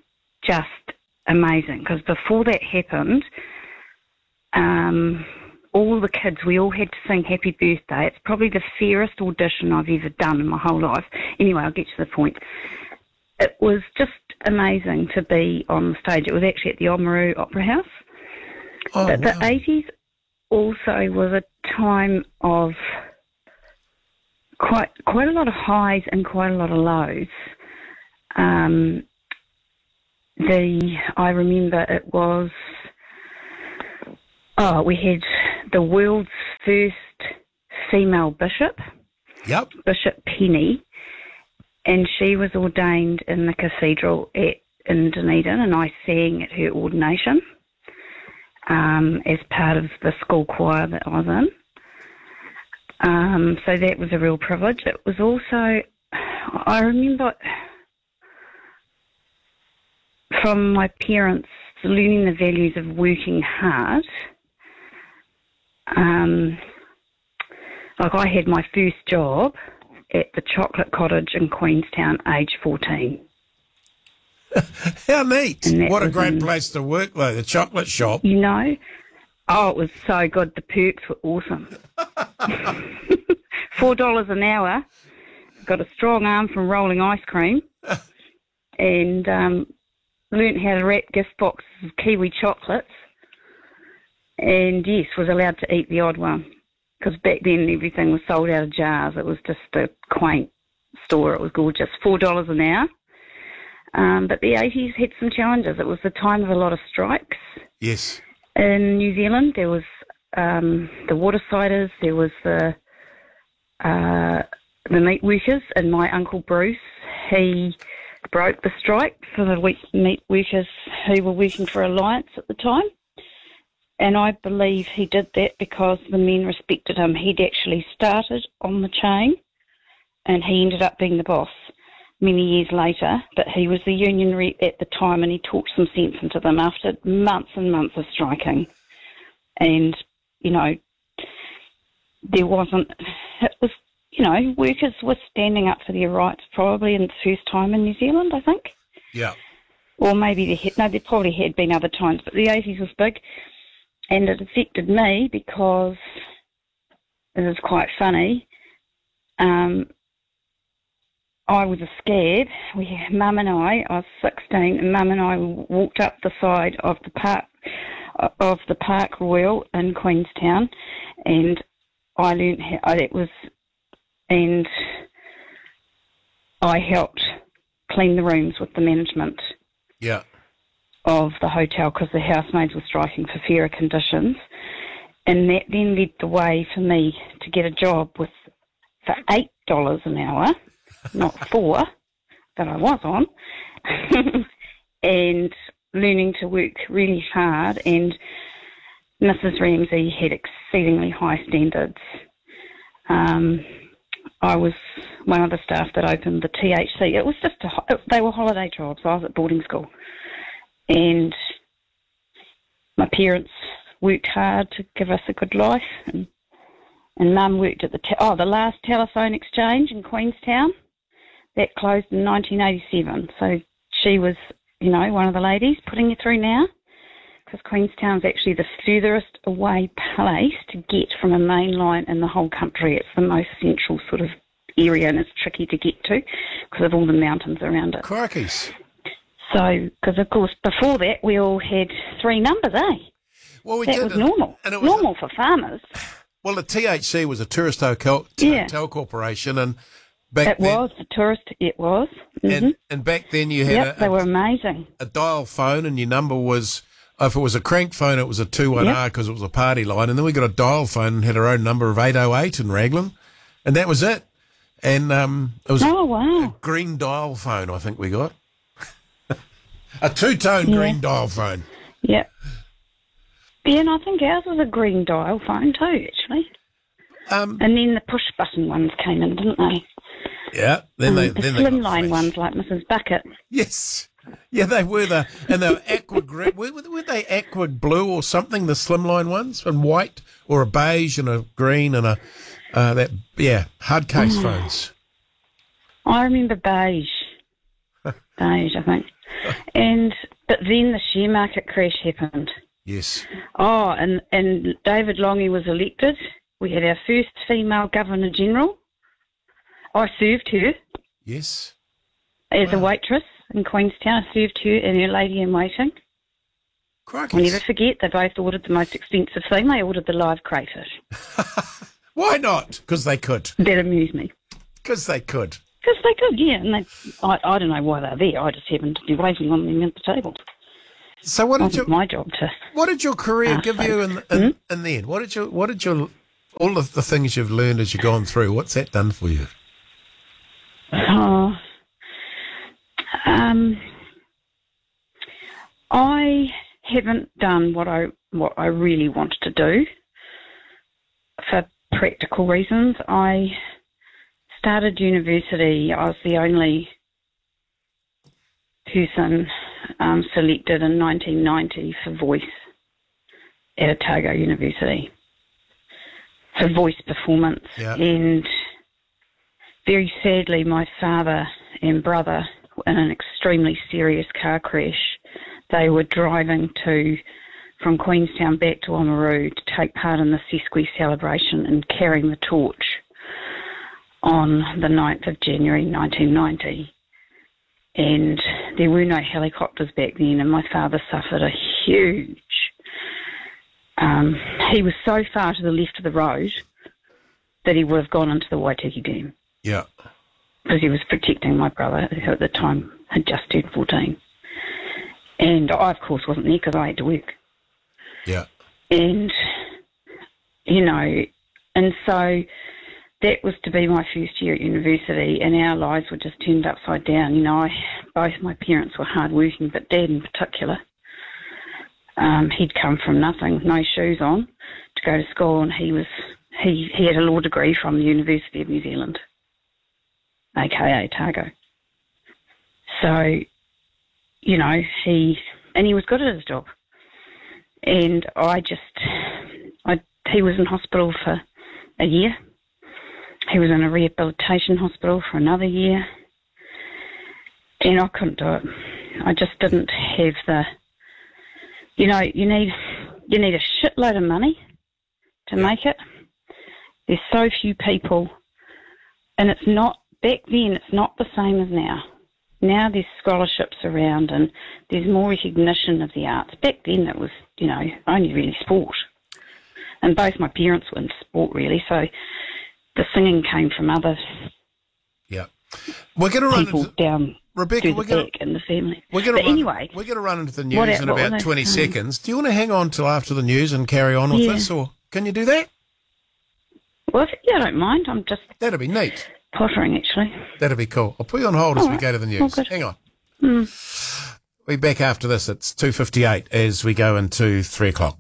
just amazing, because before that happened, um, all the kids, we all had to sing Happy Birthday. It's probably the fairest audition I've ever done in my whole life. Anyway, I'll get to the point. It was just amazing to be on the stage. It was actually at the Oamaru Opera House. Oh, but wow. the eighties also was a time of quite quite a lot of highs and quite a lot of lows. Um, the I remember it was oh we had the world's first female bishop. Yep. Bishop Penny, and she was ordained in the cathedral at in Dunedin, and I sang at her ordination um, as part of the school choir that I was in. Um, so that was a real privilege. It was also, I remember from my parents learning the values of working hard. Um, like I had my first job at the Chocolate Cottage in Queenstown, age fourteen. How neat. What a was great in- place to work, though, the chocolate shop. You know, oh, it was so good. The perks were awesome. Four dollars an hour. Got a strong arm from rolling ice cream, and um, learnt how to wrap gift boxes of kiwi chocolates. And yes, was allowed to eat the odd one, because back then everything was sold out of jars. It was just a quaint store. It was gorgeous. Four dollars an hour. Um, but the eighties had some challenges. It was the time of a lot of strikes. Yes. In New Zealand, there was um, the Watersiders, there was the uh, the meat workers, and my uncle Bruce, he broke the strike for the we- meat workers who were working for Alliance at the time. And I believe he did that because the men respected him. He'd actually started on the chain, and he ended up being the boss many years later, but he was the union rep at the time, and he talked some sense into them after months and months of striking. And, you know, there wasn't, it was, you know, workers were standing up for their rights probably in the first time in New Zealand, I think. Yeah. Or maybe there had, no, there probably had been other times, but the eighties was big. And it affected me because, it was quite funny, um, I was a scab. We, Mum and I, I was sixteen, and Mum and I walked up the side of the park of the Park Royal in Queenstown, and I learnt how it was, and I helped clean the rooms with the management Yeah. of the hotel because the housemaids were striking for fairer conditions, and that then led the way for me to get a job with for eight dollars an hour. Not four, that I was on, and learning to work really hard. And Missus Ramsey had exceedingly high standards. Um, I was one of the staff that opened the T H C. It was just a, it, they were holiday jobs. I was at boarding school, and my parents worked hard to give us a good life. And, and Mum worked at the te- oh the last telephone exchange in Queenstown. That closed in nineteen eighty-seven. So she was, you know, one of the ladies putting you through now, because Queenstown's actually the furthest away place to get from a main line in the whole country. It's the most central sort of area, and it's tricky to get to because of all the mountains around it. Crikeys. So, because of course before that we all had three numbers, eh? Well, we that did, was normal. and it was normal for farmers. Well, the T H C was a tourist hotel, Yeah. hotel corporation, and back It then, was the tourist. It was. Mhm. and, and back then you had Yep, a, they a, were amazing. a dial phone, and your number was, if it was a crank phone, it was a two one R Yep. because it was a party line, and then we got a dial phone and had our own number of eight oh eight in Raglan, and that was it. And um, it was oh, wow. a green dial phone, I think we got. A two-tone Yeah. green dial phone. Yep. Yeah, and I think ours was a green dial phone too, actually. Um, and then the push-button ones came in, didn't they? Yeah, then Um, they the then they got slimline ones like Missus Bucket. Yes. Yeah, they were the, and they were aqua green, were, were they aqua blue or something, the slimline ones, and white, or a beige and a green and a, uh, that, yeah, hard case Oh. phones. I remember beige. beige, I think. And, but then the share market crash happened. Yes. Oh, and, and David Longy was elected. We had our first female Governor-General. I served her. Yes. As wow. a waitress in Queenstown. I served her and her lady-in-waiting. Crikey. I'll never forget, they both ordered the most expensive thing. They ordered the live crayfish. Why not? Because they could. That amused me. Because they could. Because they could, yeah. And they, I, I don't know why they're there. I just happened to be waiting on them at the table. So what did your, my job to? What did your career give you in, in, hmm? in the end? What did you? What did your? All of the things you've learned as you've gone through. What's that done for you? Oh, um, I haven't done what I what I really wanted to do for practical reasons. I started university. I was the only person um, selected in nineteen ninety for voice at Otago University for voice performance. Yeah. And very sadly, my father and brother, in an extremely serious car crash, they were driving to from Queenstown back to Oamaru to take part in the Sesqui celebration and carrying the torch on the ninth of January nineteen ninety. And there were no helicopters back then, and my father suffered a huge... Um, he was so far to the left of the road that he would have gone into the Waitiki Dam. Yeah. Because he was protecting my brother, who at the time had just turned fourteen. And I, of course, wasn't there because I had to work. Yeah. And, you know, and so that was to be my first year at university, and our lives were just turned upside down. You know, I, both my parents were hardworking, but Dad in particular, um, he'd come from nothing, no shoes on, to go to school, and he was he, he had a law degree from the University of New Zealand, aka Otago. So, you know, he and he was good at his job, and I just, I he was in hospital for a year. He was in a rehabilitation hospital for another year, and I couldn't do it. I just didn't have the, you know, you need you need a shitload of money to make it. There's so few people, and it's not, back then it's not the same as now. Now there's scholarships around and there's more recognition of the arts. Back then it was, you know, only really sport. And both my parents were in sport really, so the singing came from other yeah. We're going to run people into, down Rebecca, through the we're gonna, back in the family. We're going but to run, anyway, we're going to run into the what news at- in what about was I twenty saying? seconds. Do you want to hang on till after the news and carry on with Yeah. this, or can you do that? Well, if, yeah, I don't mind. I'm just That'd be neat. pottering actually. That'd be cool. I'll put you on hold as All we right. go to the All news. good. Hang on. Mm. We'll be back after this. It's two fifty-eight as we go into three o'clock.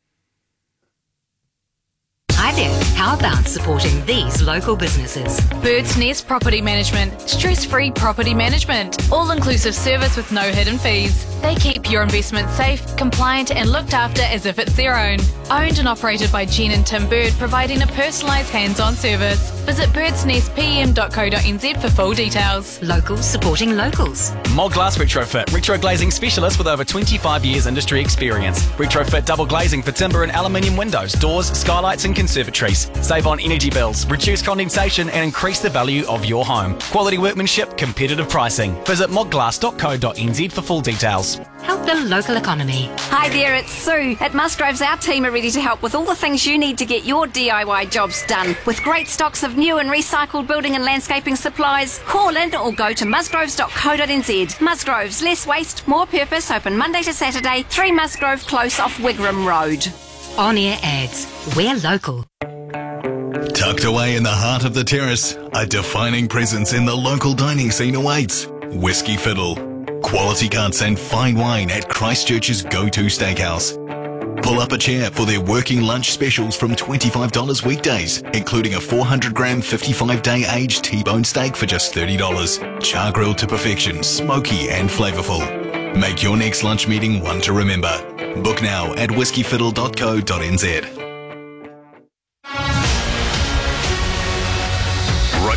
Hi there. How about supporting these local businesses? Bird's Nest Property Management. Stress-free property management. All-inclusive service with no hidden fees. They keep your investment safe, compliant and looked after as if it's their own. Owned and operated by Jen and Tim Bird, providing a personalised hands-on service. Visit birds nest p m dot co dot n z for full details. Locals supporting locals. Mod Glass Retrofit, retro glazing specialist with over twenty-five years industry experience. Retrofit double glazing for timber and aluminium windows, doors, skylights and conservatories. Save on energy bills, reduce condensation and increase the value of your home. Quality workmanship, competitive pricing. Visit mod glass dot co dot n z for full details. Help the local economy. Hi there, it's Sue. At Musgroves, our team are ready to help with all the things you need to get your D I Y jobs done. With great stocks of new and recycled building and landscaping supplies, call in or go to musgroves dot co dot n z. Musgroves, less waste, more purpose, open Monday to Saturday, three Musgrove Close off Wigram Road. On-air ads. We're local. Tucked away in the heart of the terrace, a defining presence in the local dining scene awaits. Whiskey Fiddle. Quality cuts and fine wine at Christchurch's go-to steakhouse. Pull up a chair for their working lunch specials from twenty-five dollars weekdays, including a four hundred gram fifty-five day aged T-bone steak for just thirty dollars. Char grilled to perfection, smoky and flavourful. Make your next lunch meeting one to remember. Book now at whiskey fiddle dot co dot n z. Right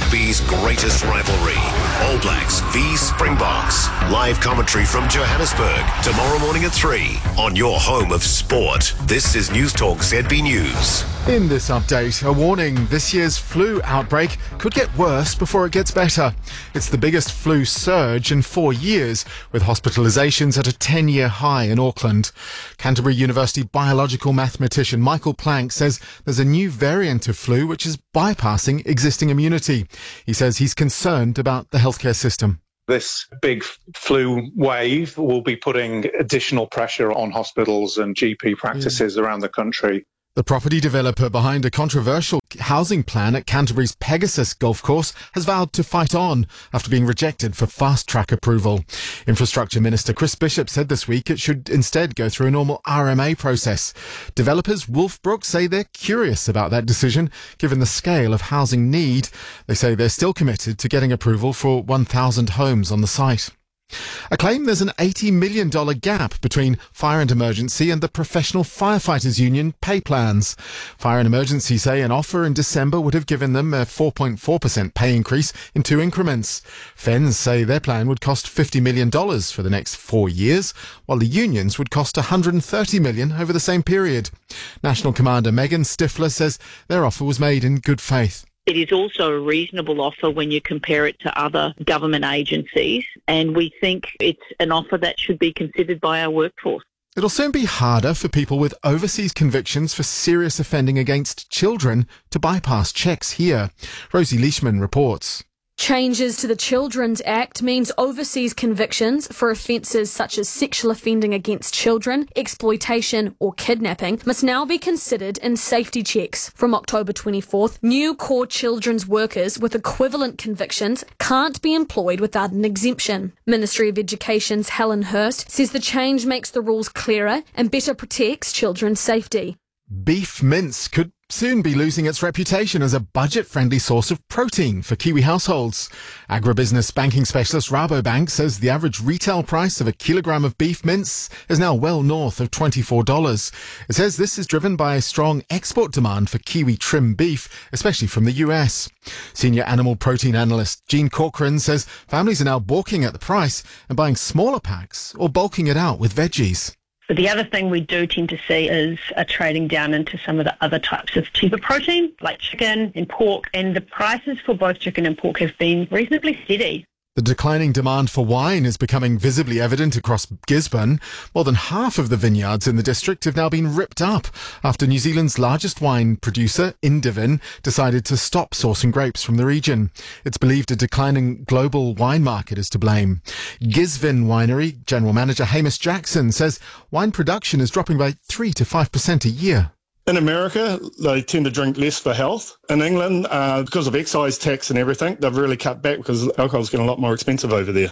Rugby's greatest rivalry. All Blacks v Springboks. Live commentary from Johannesburg tomorrow morning at three on your home of sport. This is News Talk Z B News. In this update, a warning: this year's flu outbreak could get worse before it gets better. It's the biggest flu surge in four years, with hospitalisations at a ten-year high in Auckland. Canterbury University biological mathematician Michael Planck says there's a new variant of flu which is bypassing existing immunity. He says he's concerned about the healthcare system. This big flu wave will be putting additional pressure on hospitals and G P practices yeah. around the country. The property developer behind a controversial housing plan at Canterbury's Pegasus golf course has vowed to fight on after being rejected for fast-track approval. Infrastructure Minister Chris Bishop said this week it should instead go through a normal R M A process. Developers Wolfbrook say they're curious about that decision, given the scale of housing need. They say they're still committed to getting approval for one thousand homes on the site. A claim there's an eighty million dollars gap between Fire and Emergency and the Professional Firefighters Union pay plans. Fire and Emergency say an offer in December would have given them a four point four percent pay increase in two increments. F E N S say their plan would cost fifty million dollars for the next four years, while the unions would cost one hundred thirty million dollars over the same period. National Commander Megan Stifler says their offer was made in good faith. It is also a reasonable offer when you compare it to other government agencies, and we think it's an offer that should be considered by our workforce. It'll soon be harder for people with overseas convictions for serious offending against children to bypass checks here. Rosie Leishman reports. Changes to the Children's Act means overseas convictions for offences such as sexual offending against children, exploitation or kidnapping must now be considered in safety checks. From October twenty-fourth, new core children's workers with equivalent convictions can't be employed without an exemption. Ministry of Education's Helen Hurst says the change makes the rules clearer and better protects children's safety. Beef mince could soon be losing its reputation as a budget-friendly source of protein for Kiwi households. Agribusiness banking specialist Rabobank says the average retail price of a kilogram of beef mince is now well north of twenty-four dollars. It says this is driven by a strong export demand for Kiwi trim beef, especially from the U S. Senior animal protein analyst Jean Corcoran says families are now balking at the price and buying smaller packs or bulking it out with veggies. But the other thing we do tend to see is a trading down into some of the other types of cheaper protein, like chicken and pork, and the prices for both chicken and pork have been reasonably steady. The declining demand for wine is becoming visibly evident across Gisborne. More than half of the vineyards in the district have now been ripped up after New Zealand's largest wine producer, Indivin, decided to stop sourcing grapes from the region. It's believed a declining global wine market is to blame. Gisvin Winery General Manager Hamish Jackson says wine production is dropping by three to five percent a year. In America, they tend to drink less for health. In England, uh, because of excise tax and everything, they've really cut back because alcohol's getting a lot more expensive over there.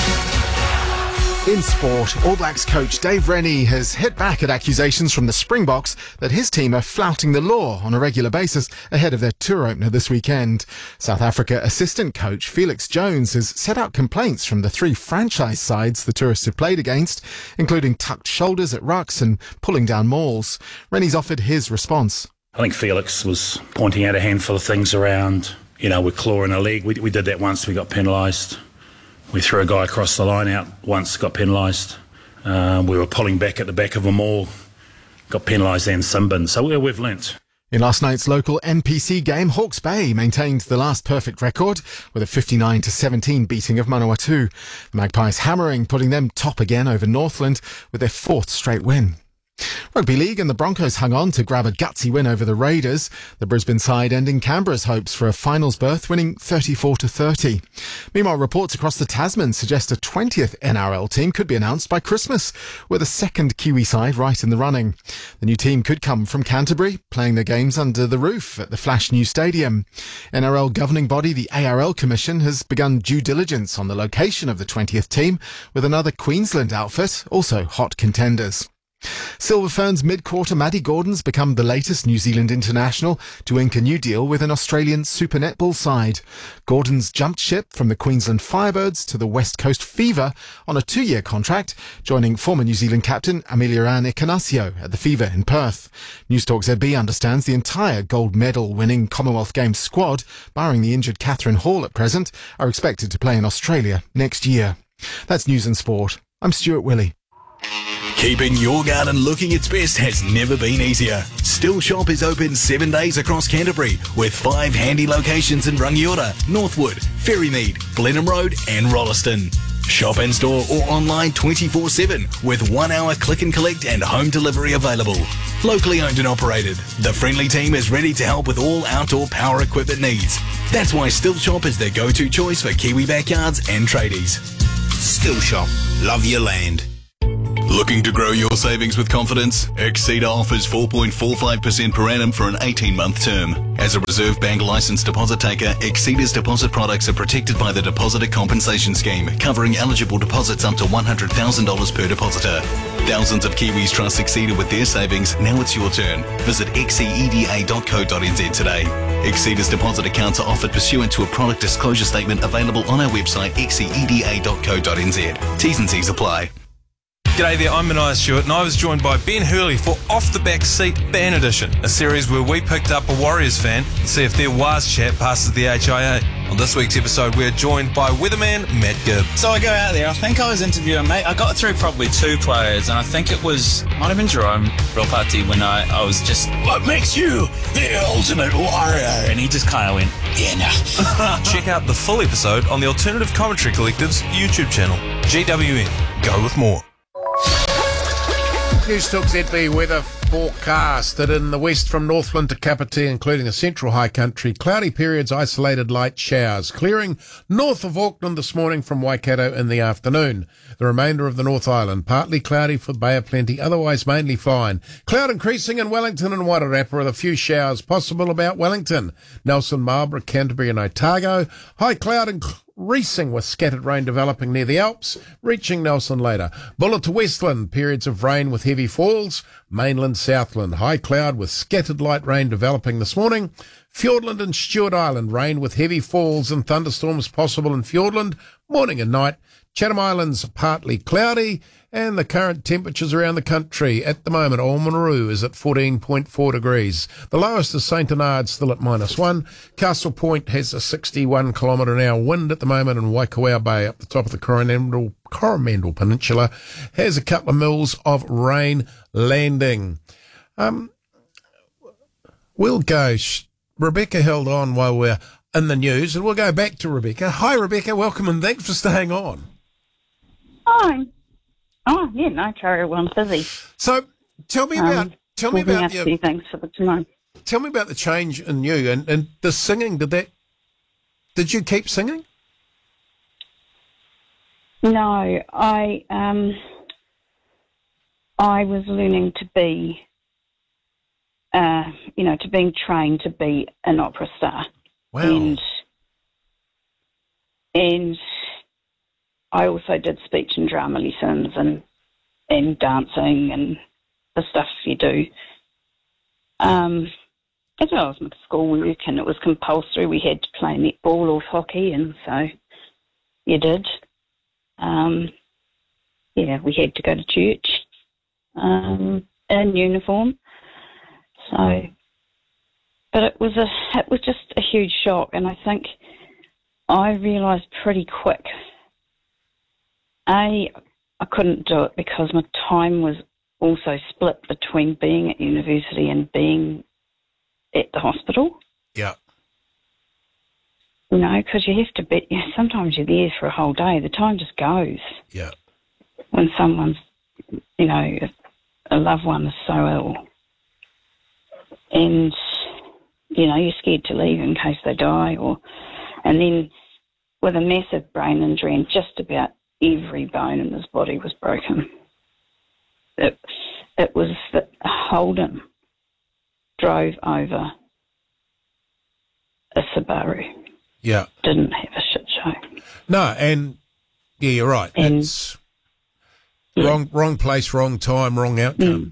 In sport, All Blacks coach Dave Rennie has hit back at accusations from the Springboks that his team are flouting the law on a regular basis ahead of their tour opener this weekend. South Africa assistant coach Felix Jones has set out complaints from the three franchise sides the tourists have played against, including tucked shoulders at rucks and pulling down mauls. Rennie's offered his response. I think Felix was pointing out a handful of things around, you know, with claw in a leg. We, we did that once, we got penalised. We threw a guy across the line out once, got penalised. Uh, we were pulling back at the back of a mall, got penalised and sin-bin. So we, we've learnt. In last night's local N P C game, Hawke's Bay maintained the last perfect record with a fifty-nine to seventeen beating of Manawatu. The Magpies hammering, putting them top again over Northland with their fourth straight win. Rugby League and the Broncos hung on to grab a gutsy win over the Raiders. The Brisbane side ending Canberra's hopes for a finals berth, winning thirty-four to thirty. Meanwhile, reports across the Tasman suggest a twentieth N R L team could be announced by Christmas, with a second Kiwi side right in the running. The new team could come from Canterbury, playing their games under the roof at the Flash New Stadium. N R L governing body, the A R L Commission, has begun due diligence on the location of the twentieth team, with another Queensland outfit also hot contenders. Silver Ferns mid-quarter Matty Gordon's become the latest New Zealand international to ink a new deal with an Australian Super Netball side. Gordon's jumped ship from the Queensland Firebirds to the West Coast Fever on a two-year contract, joining former New Zealand captain Amelia-Ann Ekanasio at the Fever in Perth. Newstalk Z B understands the entire gold medal-winning Commonwealth Games squad, barring the injured Catherine Hall at present, are expected to play in Australia next year. That's News and Sport. I'm Stuart Willey. Keeping your garden looking its best has never been easier. Still Shop is open seven days across Canterbury with five handy locations in Rangiora, Northwood, Ferrymead, Blenheim Road and Rolleston. Shop in store or online twenty-four seven with one hour click and collect and home delivery available. Locally owned and operated, the friendly team is ready to help with all outdoor power equipment needs. That's why Still Shop is the go-to choice for Kiwi backyards and tradies. Still Shop. Love your land. Looking to grow your savings with confidence? Exceeder offers four point four five percent per annum for an eighteen-month term. As a Reserve Bank licensed deposit taker, Exceeder's deposit products are protected by the Depositor Compensation Scheme, covering eligible deposits up to one hundred thousand dollars per depositor. Thousands of Kiwis trust Exceeder with their savings. Now it's your turn. Visit exceeda dot co dot n z today. Exceeder's deposit accounts are offered pursuant to a product disclosure statement available on our website exceeda dot co dot n z. T's and C's apply. G'day there, I'm Mania Stewart and I was joined by Ben Hurley for Off the Back Seat Ban Edition, a series where we picked up a Warriors fan and see if their Waz chat passes the H I A. On this week's episode, we're joined by weatherman Matt Gibb. So I go out there, I think I was interviewing, mate, I got through probably two players and I think it was, might have been Jerome Rilpati when I, I was just, what makes you the ultimate warrior? And he just kind of went, yeah, nah. Check out the full episode on the Alternative Commentary Collective's YouTube channel. G W N, go with more. Newstalk Z B weather forecasted in the west from Northland to Kapiti, including the central high country. Cloudy periods, isolated light showers. Clearing north of Auckland this morning from Waikato in the afternoon. The remainder of the North Island, partly cloudy for Bay of Plenty, otherwise mainly fine. Cloud increasing in Wellington and Wairarapa with a few showers possible about Wellington. Nelson, Marlborough, Canterbury and Otago. High cloud increasing with scattered rain developing near the Alps, reaching Nelson later. Buller to Westland, periods of rain with heavy falls. Mainland, Southland, high cloud with scattered light rain developing this morning. Fiordland and Stewart Island, rain with heavy falls and thunderstorms possible in Fiordland, morning and night. Chatham Islands, partly cloudy, and the current temperatures around the country at the moment, Oamaru is at fourteen point four degrees. The lowest is Saint Bernard, still at minus one. Castle Point has a sixty-one kilometre an hour wind at the moment, and Waikowau Bay, up the top of the Coromandel, Coromandel Peninsula, has a couple of mils of rain landing. Um, we'll go. Rebecca held on while we're in the news, and we'll go back to Rebecca. Hi, Rebecca. Welcome, and thanks for staying on. Hi. Oh, yeah, no, Terry, well, I'm busy. So, tell me about, um, tell me about your, few things for the tomorrow. Tell me about the change in you and, and the singing. Did that, did you keep singing? No, I, um, I was learning to be, uh, you know, to being trained to be an opera star. Wow. And, and I also did speech and drama lessons and, and dancing and the stuff you do. Um, as well as my schoolwork, and it was compulsory. We had to play netball or hockey, and so you did. Um, yeah, we had to go to church um, in uniform. So, but it was a it was just a huge shock, and I think I realised pretty quick. A, I couldn't do it because my time was also split between being at university and being at the hospital. Yeah. You know, because you have to be, you know, sometimes you're there for a whole day. The time just goes. Yeah. When someone's, you know, a loved one is so ill. And, you know, you're scared to leave in case they die. or, And then with a massive brain injury and just about every bone in his body was broken. It, it was that Holden drove over a Subaru. Yeah. Didn't have a shit show. No, and yeah, you're right. And it's Yeah. Wrong, wrong place, wrong time, wrong outcome. Mm.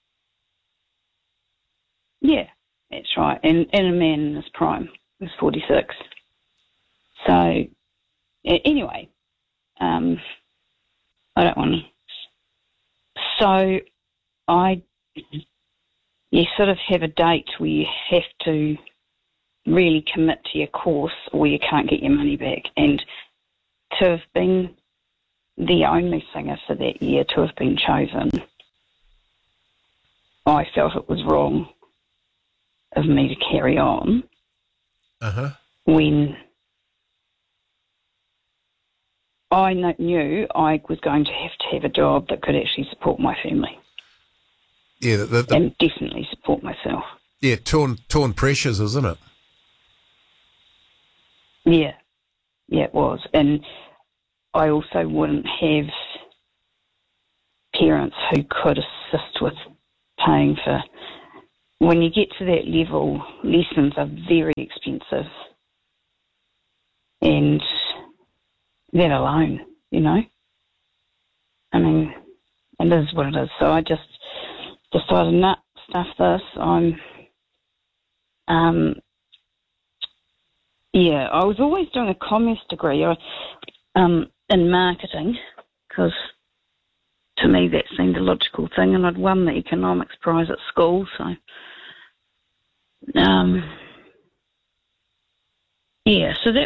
Yeah, that's right. And, and a man in his prime was forty-six. So, a- anyway, um, I don't want to. So, I, you sort of have a date where you have to really commit to your course or you can't get your money back. And to have been the only singer for that year to have been chosen, I felt it was wrong of me to carry on Uh-huh. when I kn- knew I was going to have to have a job that could actually support my family. Yeah, the, the, the, and definitely support myself. yeah, torn, torn pressures, isn't it? Yeah, yeah, it was. And I also wouldn't have parents who could assist with paying for. When you get to that level, lessons are very expensive. And that alone, you know. I mean, it is what it is. So I just decided, nah, stuff this. I'm, um, yeah, I was always doing a commerce degree I, um, in marketing because to me that seemed a logical thing, and I'd won the economics prize at school, so um, yeah, so that